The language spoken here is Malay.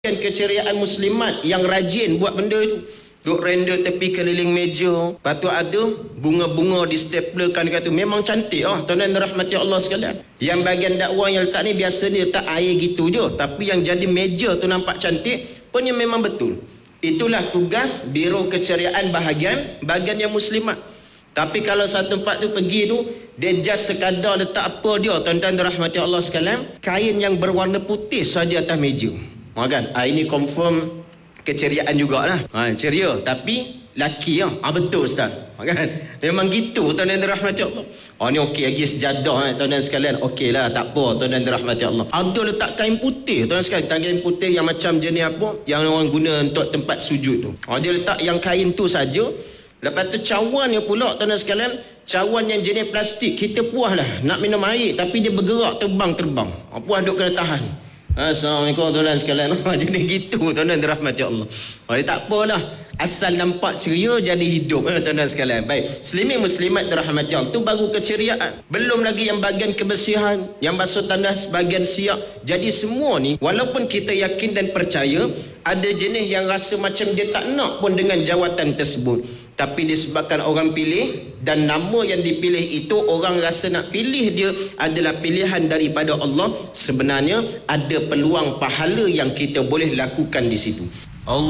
Keceriaan muslimat yang rajin buat benda tu, duk render tepi keliling meja, lepas tu ada bunga-bunga di staplerkan kata memang cantik tuan-tuan rahmati Allah sekalian. Yang bahagian dakwah yang letak ni biasa dia letak air gitu je, tapi yang jadi meja tu nampak cantik, punya memang betul. Itulah tugas biro keceriaan bahagian yang muslimat. Tapi kalau satu tempat tu pergi tu, dia just sekadar letak apa dia, tuan-tuan rahmati Allah sekalian, kain yang berwarna putih saja atas meja. Kan? Ini confirm keceriaan jugalah. Ceria tapi laki betul Ustaz. Kan? Memang gitu tuan-tuan rahmati Allah. Ni okey lagi sejadah tuan-tuan sekalian. Okeylah, tak apa tuan-tuan rahmati Allah. Ada letak kain putih tuan-tuan sekalian, kain putih yang macam jenis apa yang orang guna untuk tempat sujud tu. Dia letak yang kain tu saja. Lepas tu cawannya pula tuan-tuan sekalian, cawan yang jenis plastik. Kita puaslah nak minum air tapi dia bergerak terbang. Puas duk kena tahan. Assalamualaikum tuan-tuan sekalian. Jadi gitu tuan-tuan dirahmati Allah. Dia tak apalah, asal nampak ceria jadi hidup tuan-tuan sekalian. Baik, muslimin muslimat dirahmati Allah, tu baru keceriaan. Belum lagi yang bagian kebersihan, yang basuh tandas, bagian siap. Jadi semua ni walaupun kita yakin dan percaya, ada jenis yang rasa macam dia tak nak pun dengan jawatan tersebut, tapi disebabkan orang pilih dan nama yang dipilih itu orang rasa nak pilih dia adalah pilihan daripada Allah, sebenarnya ada peluang pahala yang kita boleh lakukan di situ.